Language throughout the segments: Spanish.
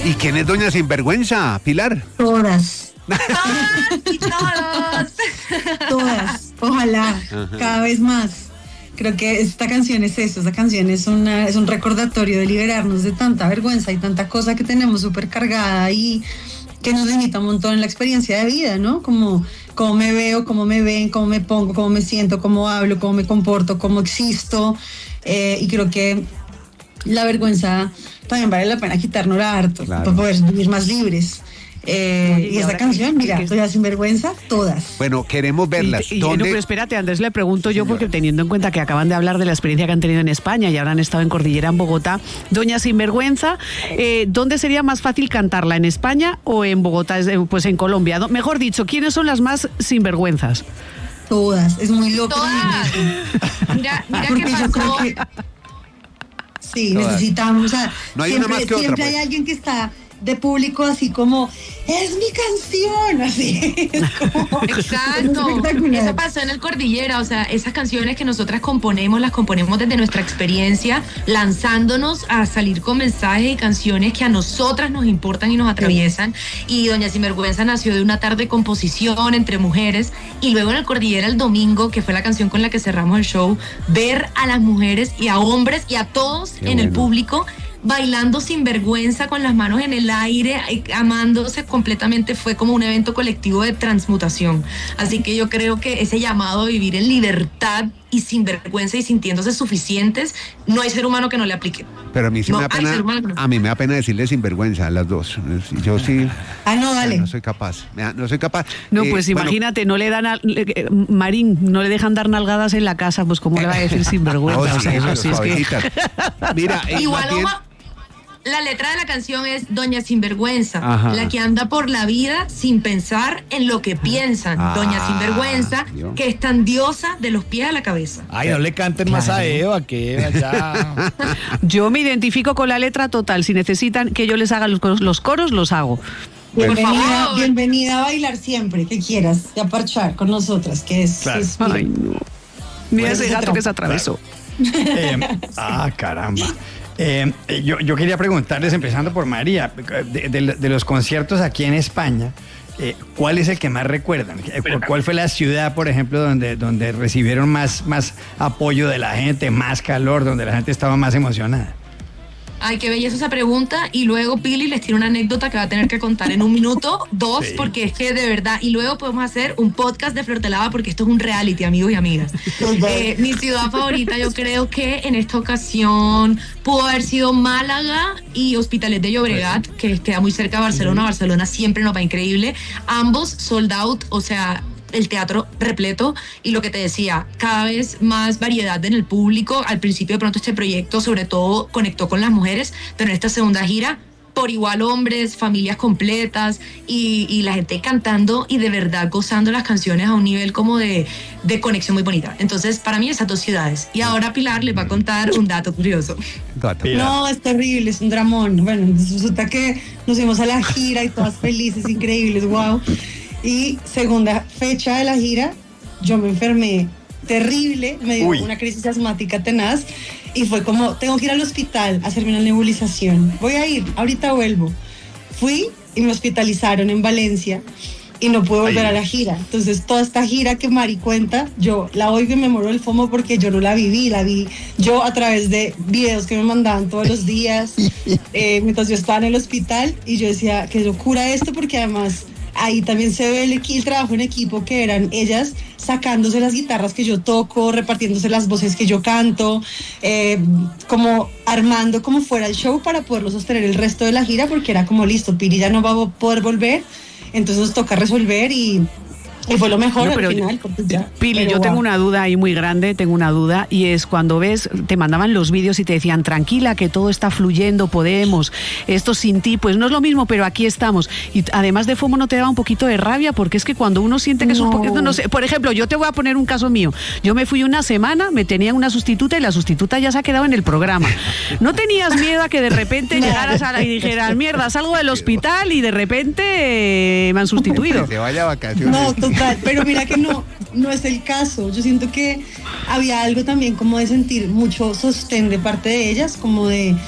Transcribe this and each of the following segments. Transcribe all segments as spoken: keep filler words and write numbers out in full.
¿Y quién es doña Sinvergüenza, Pilar? Todas. ¡Ay, todos! Todas, ojalá, ajá, cada vez más. Creo que esta canción es eso, esta canción es, una, es un recordatorio de liberarnos de tanta vergüenza y tanta cosa que tenemos súper cargada y que nos limita un montón en la experiencia de vida, ¿no? Como cómo me veo, cómo me ven, cómo me pongo, cómo me siento, cómo hablo, cómo me comporto, cómo existo. Eh, y creo que la vergüenza también vale la pena quitárnosla harto, claro, para poder vivir más libres. Eh, Oye, y, y esa canción, mira, que... Todas Sinvergüenza, todas. Bueno, queremos verlas. Y, y, ¿Dónde? No, pero espérate, Andrés, le pregunto yo, porque teniendo en cuenta que acaban de hablar de la experiencia que han tenido en España y ahora han estado en Cordillera, en Bogotá, doña Sinvergüenza, eh, ¿dónde sería más fácil cantarla? ¿En España o en Bogotá, pues en Colombia? Mejor dicho, ¿quiénes son las más sinvergüenzas? Todas, es muy loco. Todas. Mira, mira qué pasó. Que... Sí, todas. Necesitamos, o sea, no hay siempre, una más que otra, siempre pues. Hay alguien que está de público así como, es mi canción, así. Es como, exacto, eso pasó en el Cordillera, o sea, esas canciones que nosotras componemos, las componemos desde nuestra experiencia, lanzándonos a salir con mensajes y canciones que a nosotras nos importan y nos atraviesan, y doña Sinvergüenza nació de una tarde de composición entre mujeres, y luego en el Cordillera el domingo, que fue la canción con la que cerramos el show, ver a las mujeres y a hombres y a todos Qué en bueno. el público bailando sin vergüenza, con las manos en el aire, amándose completamente, fue como un evento colectivo de transmutación. Así que yo creo que ese llamado a vivir en libertad y sin vergüenza y sintiéndose suficientes, no hay ser humano que no le aplique. Pero a mí sí no, me da pena, no. a mí me da pena decirle sinvergüenza a las dos. Yo sí. Ah, no, dale. No soy capaz, no soy capaz. No, pues eh, imagínate, bueno, no le dan, a, eh, Marín, no le dejan dar nalgadas en la casa, pues cómo le va a decir sinvergüenza. No, o sea, sí, eso sí es que... Mira, eh, igual Matías... La letra de la canción es Doña Sinvergüenza, Ajá. la que anda por la vida sin pensar en lo que piensan. Ah, Doña Sinvergüenza, Dios. que es tan diosa de los pies a la cabeza. Ay, no le canten claro. más a Eva, que Eva ya... Yo me identifico con la letra total. Si necesitan que yo les haga los coros, los, coros, los hago. Bienvenida, bienvenida a bailar siempre, que quieras, y a parchar con nosotras, que es... Claro. es Ay, no. Mira ese gato que se atravesó. Eh, ah, caramba. Eh, yo, yo quería preguntarles, empezando por María, de, de, de los conciertos aquí en España, eh, ¿cuál es el que más recuerdan? ¿Cuál fue la ciudad, por ejemplo, donde, donde recibieron más, más apoyo de la gente, más calor, donde la gente estaba más emocionada? Ay, qué belleza esa pregunta. Y luego Pili les tiene una anécdota que va a tener que contar en un minuto, dos, sí. porque es que de verdad. Y luego podemos hacer un podcast de Flortelada, porque esto es un reality, amigos y amigas. eh, mi ciudad favorita, yo creo que en esta ocasión pudo haber sido Málaga y Hospitalet de Llobregat, que queda muy cerca de Barcelona. Uh-huh. Barcelona siempre nos va increíble. Ambos sold out, o sea... el teatro repleto, y lo que te decía, cada vez más variedad en el público. Al principio de pronto este proyecto sobre todo conectó con las mujeres, pero en esta segunda gira por igual hombres, familias completas y, y la gente cantando y de verdad gozando las canciones a un nivel como de, de conexión muy bonita. Entonces para mí esas dos ciudades. Y ahora Pilar les va a contar un dato curioso. No, es terrible, es un dramón. Bueno, resulta que nos fuimos a la gira y todas felices, increíbles, wow. Y segunda fecha de la gira, yo me enfermé terrible, me dio Uy. una crisis asmática tenaz y fue como, tengo que ir al hospital a hacerme una nebulización. Voy a ir, ahorita vuelvo. Fui y me hospitalizaron en Valencia y no pude volver Ay. a la gira. Entonces toda esta gira que Mari cuenta, yo la oigo y me muero el fomo porque yo no la viví, la vi yo a través de videos que me mandaban todos los días, eh, mientras yo estaba en el hospital, y yo decía, qué locura esto, porque además... ahí también se ve el, el trabajo en equipo, que eran ellas sacándose las guitarras que yo toco, repartiéndose las voces que yo canto, eh, como armando como fuera el show para poderlo sostener el resto de la gira, porque era como listo, Piri ya no va a poder volver, entonces nos toca resolver y... Y fue lo mejor no, pero, al final. Ya, Pili, pero yo wow. tengo una duda ahí muy grande, tengo una duda, y es cuando ves, te mandaban los vídeos y te decían, tranquila, que todo está fluyendo, podemos, esto sin ti, pues no es lo mismo, pero aquí estamos. Y además de FOMO, ¿no te daba un poquito de rabia? Porque es que cuando uno siente que no. es un poquito, no sé, por ejemplo, yo te voy a poner un caso mío. Yo me fui una semana, me tenía una sustituta y la sustituta ya se ha quedado en el programa. ¿No tenías miedo a que de repente llegaras a la y dijeras, mierda, salgo del hospital y de repente eh, me han sustituido? Que se vaya a vacaciones. No, total, pero mira que no, no es el caso. Yo siento que había algo también como de sentir mucho sostén de parte de ellas, como de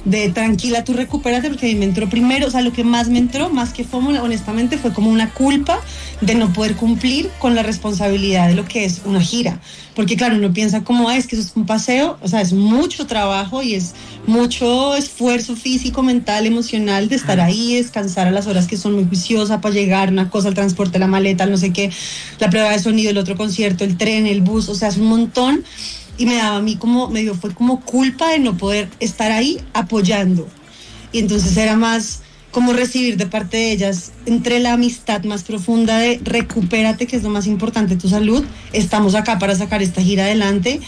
de tranquila, tú recupérate, porque a mí me entró primero, o sea, lo que más me entró, más que FOMO, honestamente, fue como una culpa de no poder cumplir con la responsabilidad de lo que es una gira, porque claro, uno piensa como, ah, es que eso es un paseo, o sea, es mucho trabajo y es mucho esfuerzo físico, mental, emocional, de estar ahí, descansar a las horas que son muy juiciosas para llegar, una cosa, el transporte, la maleta, no sé qué, la prueba de sonido, el otro concierto, el tren, el bus, o sea, es un montón. Y me daba a mí como, me dio, fue como culpa de no poder estar ahí apoyando. Y entonces era más como recibir de parte de ellas, entre la amistad más profunda de recupérate, que es lo más importante, tu salud, estamos acá para sacar esta gira adelante.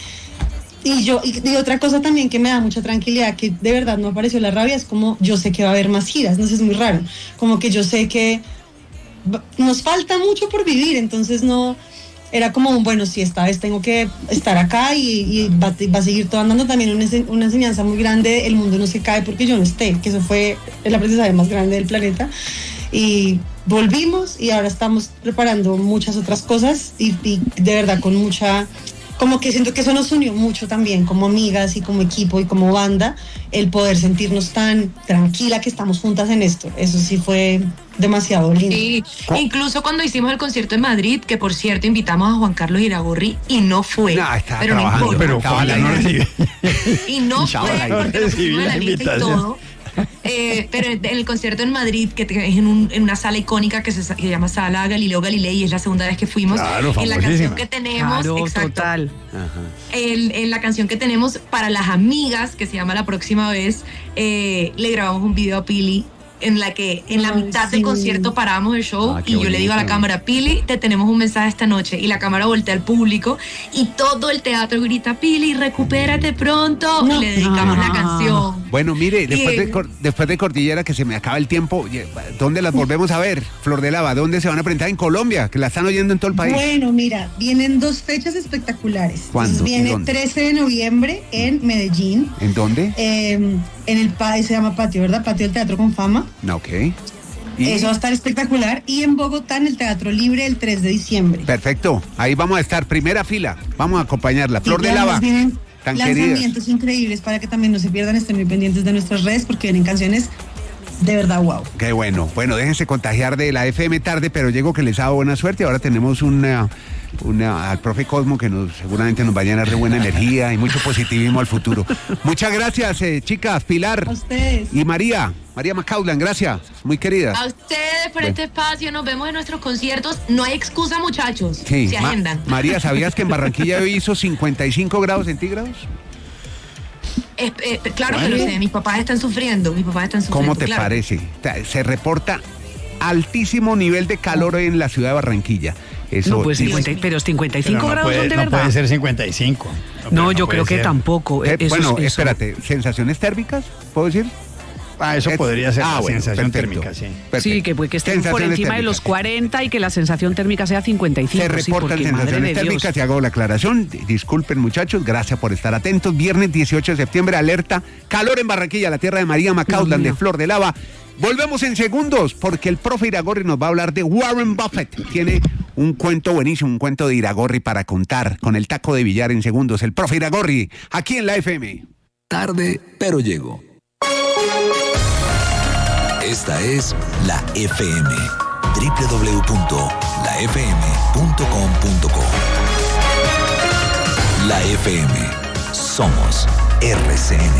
Y yo, y, y otra cosa también que me da mucha tranquilidad, que de verdad no apareció la rabia, es como yo sé que va a haber más giras, no sé, es muy raro, como que yo sé que nos falta mucho por vivir, entonces no... Era como un, bueno, sí, esta vez tengo que estar acá y, y va, va a seguir todo andando. También una, una enseñanza muy grande, el mundo no se cae porque yo no esté, que eso fue el aprendizaje más grande del planeta. Y volvimos y ahora estamos preparando muchas otras cosas y, y de verdad con mucha... Como que siento que eso nos unió mucho también, como amigas y como equipo y como banda, el poder sentirnos tan tranquila que estamos juntas en esto. Eso sí fue demasiado lindo. Sí, incluso cuando hicimos el concierto en Madrid, que por cierto invitamos a Juan Carlos Iragorri y no fue. No, está pero no importa. Pero Juan no recibió. Y no fue porque lo pusimos en la lista y todo. Eh, pero en el concierto en Madrid, que es en, un, en una sala icónica que se, que llama Sala Galileo Galilei, y es la segunda vez que fuimos. Claro, en la canción que tenemos, claro, exacto, total. El, en la canción que tenemos para las amigas, que se llama La Próxima Vez, eh, le grabamos un video a Pili, en la que en la Ay, mitad sí. del concierto paramos el show Ah, y yo bonito. le digo a la cámara, Pili, te tenemos un mensaje esta noche, y la cámara voltea al público y todo el teatro grita, Pili, recupérate pronto, No. y le dedicamos Ah. la canción. Bueno, mire, después Bien. de, cor- después de Cordillera, que se me acaba el tiempo, ¿dónde las volvemos a ver? Flor de Lava, ¿dónde se van a presentar? En Colombia, que la están oyendo en todo el país. Bueno, mira, vienen dos fechas espectaculares. ¿Cuándo? Entonces, viene ¿Dónde? trece de noviembre en Medellín, ¿En dónde? eh, en el pa- se llama Patio, ¿verdad? Patio del Teatro con Fama. No, ok. Y- Eso va a estar espectacular. Y en Bogotá, en el Teatro Libre, el tres de diciembre. Perfecto, ahí vamos a estar, primera fila, vamos a acompañarla. Flor Sí, de y además Lava, vienen tan queridas. lanzamientos increíbles para que también no se pierdan, estén muy pendientes de nuestras redes porque vienen canciones de verdad wow. Qué bueno. Bueno, déjense contagiar de la F M tarde, pero llego que les hago buena suerte. Ahora tenemos una, una al profe Cosmo que nos seguramente nos va a llenar de buena energía y mucho positivismo al futuro. Muchas gracias, eh, chicas, Pilar A ustedes. y María, María Macaulay, gracias, muy queridas. A ustedes por Bueno. este espacio, nos vemos en nuestros conciertos. No hay excusa, muchachos. Sí, Se Ma- agendan. María, ¿sabías que en Barranquilla hoy hizo cincuenta y cinco grados centígrados? Es- eh, claro que lo sé, mis papás están sufriendo, mis papás están sufriendo. ¿Cómo te claro. parece? Ta- Se reporta altísimo nivel de calor hoy en la ciudad de Barranquilla. Eso No, pues dice- cincuenta, pero cincuenta y Pero cinco no grados puede, son de no verdad. puede ser cincuenta y cinco. No, pero yo puede creo que ser. tampoco. Eh, Eso- bueno, eso- espérate, ¿sensaciones térmicas? ¿Puedo decir? Ah, eso Eh, podría ser ah, la bueno, sensación perfecto. térmica, sí. Perfecto. Sí, que, puede que estén por Sensaciones encima de térmicas, los sí. cuarenta y que la sensación térmica sea cincuenta y cinco. Se sí, reportan porque, madre sensaciones de Dios. térmicas y hago la aclaración. Disculpen, muchachos, gracias por estar atentos. Viernes dieciocho de septiembre, alerta. Calor en Barranquilla, la tierra de María Macaulay, de mío. Flor de Lava. Volvemos en segundos porque el profe Iragorri nos va a hablar de Warren Buffett. Tiene un cuento buenísimo, un cuento de Iragorri para contar con el taco de billar en segundos. El profe Iragorri, aquí en la F M. Tarde, pero llego. Esta es la F M. doble u doble u doble u punto la f m punto com punto co. La F M. Somos R C N.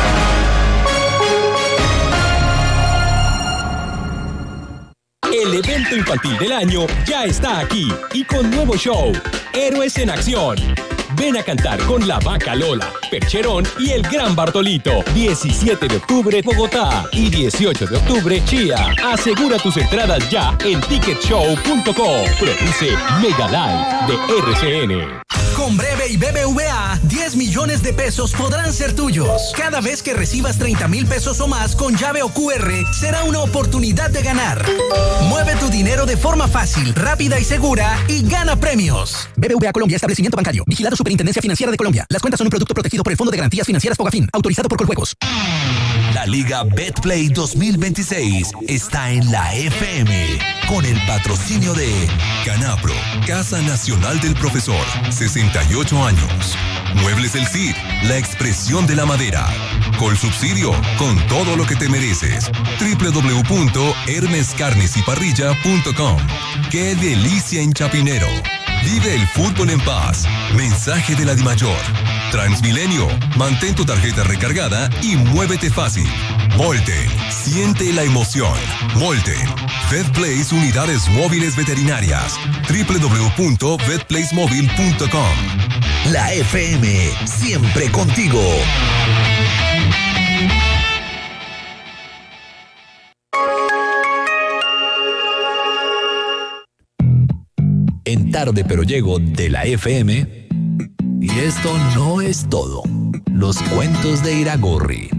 El evento infantil del año ya está aquí y con nuevo show, Héroes en Acción. Ven a cantar con la Vaca Lola, Percherón y el Gran Bartolito. diecisiete de octubre, Bogotá y dieciocho de octubre, Chía. Asegura tus entradas ya en ticket show punto com. Produce Mega Live de R C N. Con Breve y B B V A, diez millones de pesos podrán ser tuyos. Cada vez que recibas treinta mil pesos o más con llave o Q R, será una oportunidad de ganar. Mueve tu dinero de forma fácil, rápida y segura y gana premios. B B V A Colombia, establecimiento bancario. Vigilado Superintendencia Financiera de Colombia. Las cuentas son un producto protegido por el Fondo de Garantías Financieras Fogafín, autorizado por Coljuegos. La Liga Betplay dos mil veintiséis está en la F M con el patrocinio de Canapro, Casa Nacional del Profesor, sesenta y ocho años. Muebles El Cid, la expresión de la madera. Colsubsidio, con todo lo que te mereces. doble u doble u doble u punto hermes carnes y parrilla punto com. ¡Qué delicia en Chapinero! Vive el fútbol en paz. Mensaje de la Dimayor. Transmilenio, mantén tu tarjeta recargada y muévete fácil. Molten, siente la emoción. Molten, VetPlace Unidades Móviles Veterinarias. doble u doble u doble u punto vet place móvil punto com. La F M, siempre contigo. En Tarde Pero Llego de la F M. Y esto no es todo. Los cuentos de Iragorri.